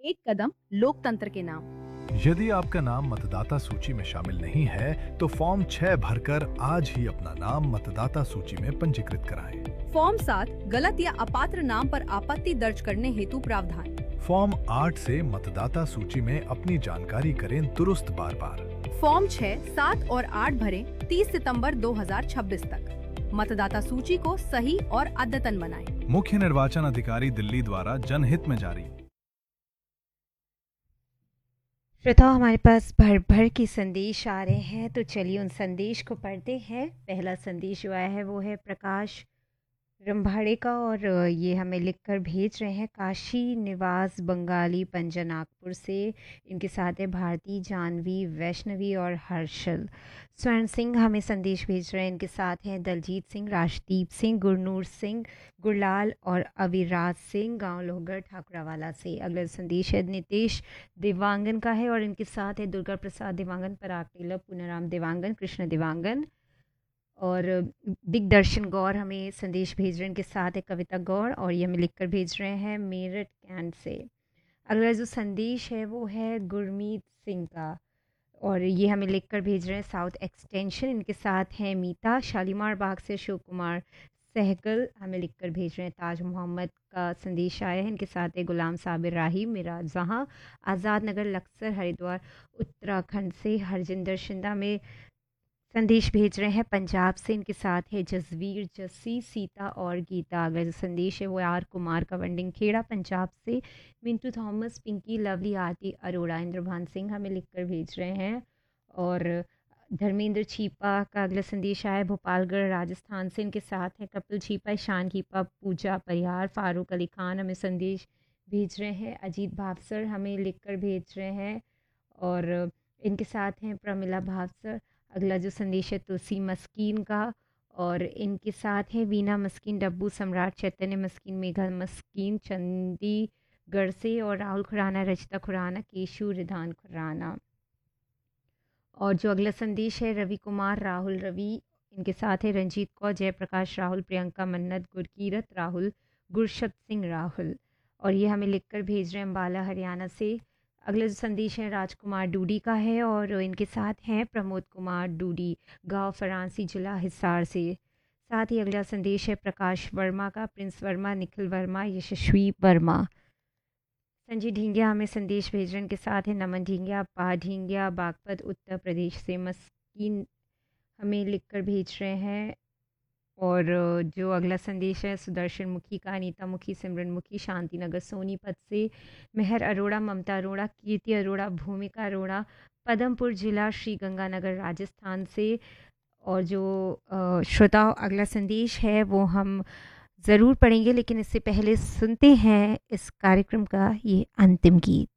एक कदम लोकतंत्र के नाम। यदि आपका नाम मतदाता सूची में शामिल नहीं है तो फॉर्म 6 भरकर आज ही अपना नाम मतदाता सूची में पंजीकृत कराएं। फॉर्म 7 गलत या अपात्र नाम पर आपत्ति दर्ज करने हेतु प्रावधान। फॉर्म 8 से मतदाता सूची में अपनी जानकारी करें दुरुस्त बार बार। फॉर्म 6, 7 और 8 भरें 30 सितंबर 2026 तक। मतदाता सूची को सही और अद्यतन बनाएं। मुख्य निर्वाचन अधिकारी दिल्ली द्वारा जनहित में जारी। श्रोताओ, हमारे पास भर भर के संदेश आ रहे हैं, तो चलिए उन संदेश को पढ़ते हैं। पहला संदेश जो आया है वो है प्रकाश रंभाड़े का, और ये हमें लिखकर भेज रहे हैं काशी निवास बंगाली पंजनागपुर से। इनके साथ है भारती, जानवी, वैष्णवी और हर्षल। स्वर्ण सिंह हमें संदेश भेज रहे हैं। इनके साथ हैं दलजीत सिंह, राजदीप सिंह, गुरनूर सिंह, गुरलाल और अविराज सिंह, गांव लोहगढ़ ठाकुरावाला से। अगला संदेश है नितेश देवांगन का है, और इनके साथ है दुर्गा प्रसाद देवांगन, पराग टेलर, पुनराम देवांगन, कृष्ण देवांगन और दिग्दर्शन गौर हमें संदेश भेज रहे हैं। इनके साथ है कविता गौर, और ये हमें लिखकर भेज रहे हैं मेरठ कैंट से। अगला जो संदेश है वो है गुरमीत सिंह का, और ये हमें लिखकर भेज रहे हैं साउथ एक्सटेंशन। इनके साथ हैं मीता, शालीमार बाग से अशोक कुमार सहगल हमें लिखकर भेज रहे हैं। ताज मोहम्मद का संदेश आया है। इनके साथ है गुलाम साबिर राही, मिराज जहाँ, आज़ाद नगर लक्सर हरिद्वार उत्तराखंड से। हरजिंदर शिंदा में संदेश भेज रहे हैं पंजाब से। इनके साथ है जसवीर, जस्सी, सीता और गीता। अगला जो संदेश है वो आर कुमार का, वंडिंग खेड़ा पंजाब से। मिंटू थॉमस, पिंकी, लवली, आरती अरोड़ा, इंद्रभान सिंह हमें लिखकर भेज रहे हैं। और धर्मेंद्र छीपा का अगला संदेश आया है भोपालगढ़ राजस्थान से। इनके साथ हैं कपिल छीपा, ईशान छीपा, पूजा परिहार, फारूक अली खान हमें संदेश भेज रहे हैं। अजीत भावसर हमें लिखकर भेज रहे हैं, और इनके साथ हैं प्रमिला भावसर। अगला जो संदेश है तुलसी मस्कीन का, और इनके साथ है वीना मस्कीन, डब्बू सम्राट, चैतन्य मस्कीन, मेघा मस्कीन चंडीगढ़ से, और राहुल खुराना, रचिता खुराना, केशु रिधान खुराना। और जो अगला संदेश है रवि कुमार राहुल रवि, इनके साथ है रंजीत कौर, जयप्रकाश राहुल, प्रियंका मन्नत, गुरकीरत राहुल, गुरशत सिंह राहुल, और ये हमें लिखकर भेज रहे हैं अम्बाला हरियाणा से। अगला जो संदेश है राजकुमार डूडी का है, और इनके साथ हैं प्रमोद कुमार डूडी, गांव फरांसी, जिला हिसार से। साथ ही अगला संदेश है प्रकाश वर्मा का, प्रिंस वर्मा, निखिल वर्मा, यशस्वी वर्मा। संजय ढींगिया हमें संदेश भेज रहे हैं। इनके साथ है नमन ढींगिया, पा ढींगिया, बागपत उत्तर प्रदेश से। मस्कीन हमें लिखकर भेज रहे हैं। और जो अगला संदेश है सुदर्शन मुखी का, अनीता मुखी, सिमरन मुखी, शांतिनगर सोनीपत से। मेहर अरोड़ा, ममता अरोड़ा, कीर्ति अरोड़ा, भूमिका अरोड़ा, पदमपुर जिला श्री गंगानगर राजस्थान से। और जो श्रोताओं अगला संदेश है वो हम ज़रूर पढ़ेंगे, लेकिन इससे पहले सुनते हैं इस कार्यक्रम का ये अंतिम गीत।